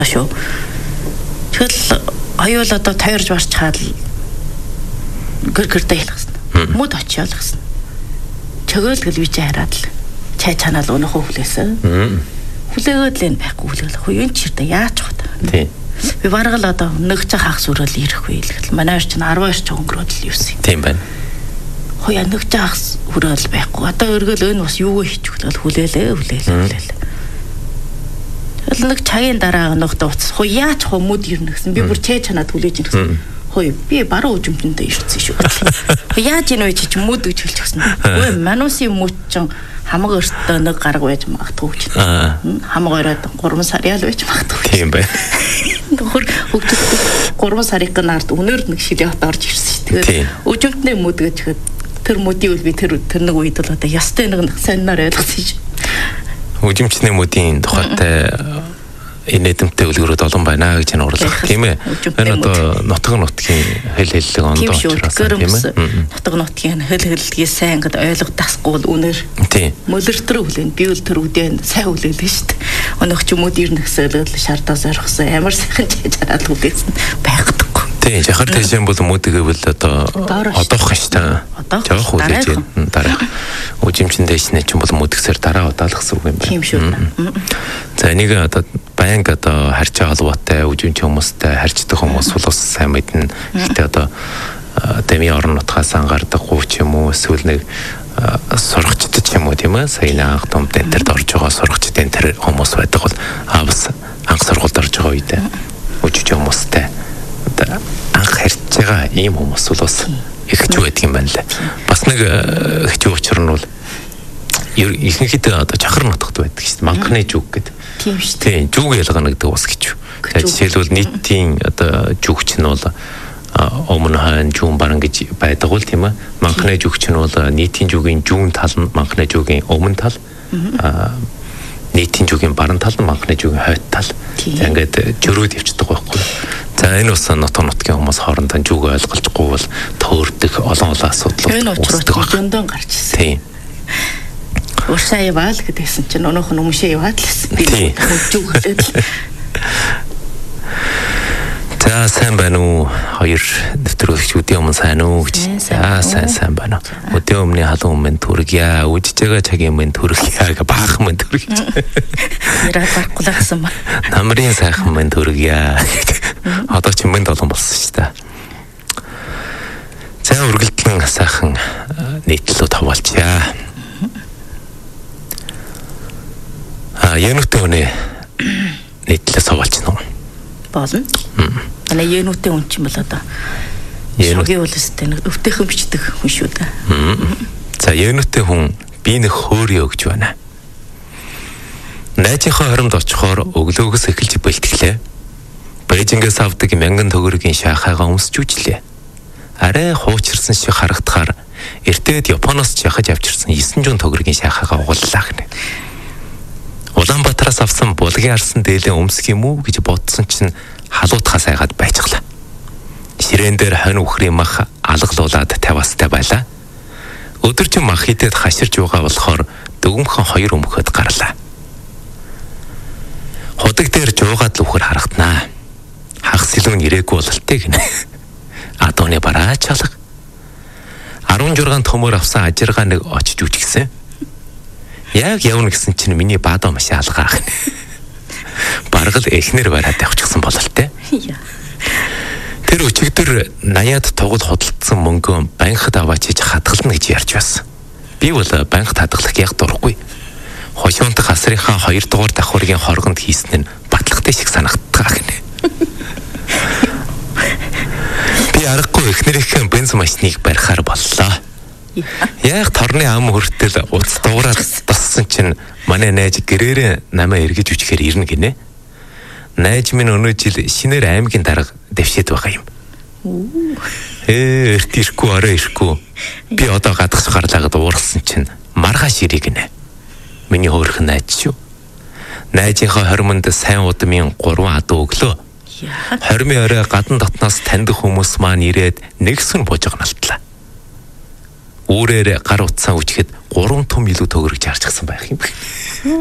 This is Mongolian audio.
шүү. Тэгэл аюул одоо тойрж барч хаад гэр дэйлгсэн. Мод очиол гэсэн. Чөгөөл гэл би чи хараад л чай чанаал өнөхөө хүлээсэн. Хүлээгээд л байхгүй хүлээл. Хөө энэ чирдэ яаж хот. Тийм. Би бараг л одоо нэг ч хагас өрөөл ирэхгүй л гэл. Манай ч 12 ч өнгөрөөд л юусэн. Тийм байна. Хөө нэг ч хагас өрөөл байхгүй. Одоо өргөл өн бас юу хийчихвэл хүлээлээ. Тэгэл нэг чагийн дараа нөхд уцс. Хөө яаж хомууд ирнэ гэсэн. Би бүр чай чанаад хүлээж ирсэн гэсэн. Хөөе би баруун үжимтэндээ ирсэн шүү. Яаж энэ үе чи мөд гэж хэлж өгсөн. Өө манусын мөд ч хамаг өртөө нэг гараг байж магадгүй ч. Хамаг ороод 3 сар ял байж магадгүй. Тийм бай. Нөхөр хөгжөлт 3 сарын нарт өнөр нэг шилээ хот орж ирсэн шүү. Тэгээд үжимтний мөд гэж тэр мөдийн үл би тэр нэг үед л одоо ястай нэг санаар ойлгосон шүү. Үжимчний мөдийн тухайтай инэдэмтэй үлгэрүүд олон байна гэж нуурлах тийм ээ. Энэ одоо нутаг нутгийн хэллэг ондоо учраас тийм ээ. Нутаг нутгийн хэллэгийг сайн гэд ойлгох тасгүй үнээр. Тийм. Мөлөртрөө хүлээн би үл тэр үдэн сайн хүлээлээ шүү дээ. Өнөөх ч мөд ирнэ гэсэл шаардаа зорихсон ямар сайхан чараад хүлээсэн байхгүй. Тийм жахар тэжэн бол мөдөг гэвэл одоо одоох шүү дээ. Жоох хүлээж дараа. Үжимчин дэшнэ ч бол мөдгсээр дараа удаалгасан үг юм байна. Тийм шүү. За энийг одоо баян одоо харьцаа холбоотой үжимч хүмүүстэй харьцдаг хүмүүс бол сайн мэднэ. Гэхдээ одоо дэмий орон нутгаас ангардаг гууч юм уу эсвэл нэг сурагчдад ч юм уу тийм ээ. Сая анх том дэнтерд орж байгаа сурагч дэнтер хүмүүс байдаг бол бас анх сургуульд орж байгаа үед үжимч хүмүүстэй анх харьцаж байгаа ийм хүмүүс бол бас их ч байдаг юм байна лээ. Бас нэг хэцүү учир нь бол ихэнхдээ одоо чахар нутагт байдаг шүү дээ. Манхны жүг гэдэг. Тийм шүү. Тийм, жүг ялганагддаг бас гэж. За жишээлбэл нийтийн одоо жүгч нь бол өмнө хойно жүн баран гэж байдаг бол тийм ээ. Манхны жүгч нь бол нийтийн жүгийн жүн тал нь манхны жүгийн өмнө тал. Нийтийн жүгийн баран тал нь манхны жүгийн хойд тал. За ингээд жөрөөд явчихдаг байхгүй. За энэ бас нутаг нутгийн хүмүүс хоорондоо жүг ойлголцохгүй бол төөрдөг олон асуудлууд үүсдэг байна. Дөндөн гарч ирсэн. Тийм. Уршаа яваал гэдээсэн чинь өнөөх нь өмшөө яваад л байсан. Би жүг хэлээд. За сайн байна уу? Хоёр нэвтрүүлэгч өдөө өмнө сайн уу гэж. За сайн байна. Өдөө өмнө халуун өмнө төргийа, үжиж байгаа цагийн өмнө төргийа гэ баахан өмнө төргийч. Яраа барахгүй л гэсэн ба. Намрын сайхан өмнө төргийа. Одоо ч өмнө олон болсон шүү дээ. За үргэлжлэн сайхан нийтлүүд хаваалчаа. Янутай үнэ нийтлээс хаваалч нь. Болно. Манай янутай хүн чинь бол одоо шогийн үлстэй нэг өвтөйхэн бичдэг хүн шүү дээ. За янутай хүн би нэг хөөрөө гэж байна. Найзынхаа хоромд очихоор өглөөгөөс эхэлж бэлтгэлээ. Бээжингээс авдаг 1000 төгрөгийн шахаага өмсч үжлээ. Арай хуучирсан шиг харагдахаар эртээд Японоос жахаж авчирсан 900 төгрөгийн шахаага угууллаа гэнэ. Улаанбаатараас авсан булгийн арсан дээлээ өмсөх юм уу гэж бодсон чинь халуутахаас айгаад байцглаа. Ширээн дээр хонь үхрийн мах алгалуулаад таваастай байлаа. Өдөржин мах хитэд хаширж байгаа болохоор дөгөмхөн 2 өмхөд гарлаа. Худаг дээр жуугаад л үхэр харагданаа. Хагас илүү нэрээгүй бололтой гинэ. Адууны бараа чалга. 16 төмөр авсан ажиргаа нэг очиж үчгсэн. Яг явна гэсэн чинь миний баадаа маш алгаах. Баргал эхнэр бараад авчихсан бололтой. Тэр өчигдөр 80-ад тугал хөдөлгдсөн мөнгөө банкд аваачиж хатгална гэж ярьж байсан. Би бол банкд хадгалах яг дурггүй. Хошуунтах асрынхаа 2 дугаар давхургийн хоргонд хийсэн нь батлагтай шиг санагддаг гинэ. Би аргагүй эхнэрийнхээ бенз машиныг барихаар боллоо. Яг торны ам хүртэл уц дуураад тассан чинь манай найз гэрээрээ намаа эргэж үчгээр ирнэ гинэ. Найз минь өнөө жил шинээр аймгийн дарга дэвшээд байгаа юм. Эрт ирэхгүй орой ирэхгүй. Би одоо гадагш гарлаагаад уурсан чинь маргааш ирэх гинэ. Миний хөөрхөн найз шүү. Найзынхаа хоромонд сайн удмын 3 адуу өглөө. Хормын орой гадна дотноос таньдаг хүмүүс маань ирээд нэгсэн бужигналтлаа. Үүрээр гар утсаа үчихэд 3 том илүү төгрөг чарчихсан байх юм.